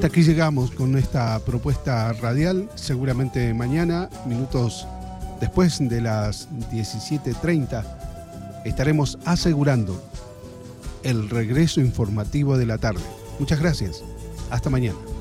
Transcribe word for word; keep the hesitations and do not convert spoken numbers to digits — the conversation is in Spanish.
hasta aquí llegamos con esta propuesta radial. Seguramente mañana, minutos después de las diecisiete treinta, estaremos asegurando el regreso informativo de la tarde. Muchas gracias. Hasta mañana.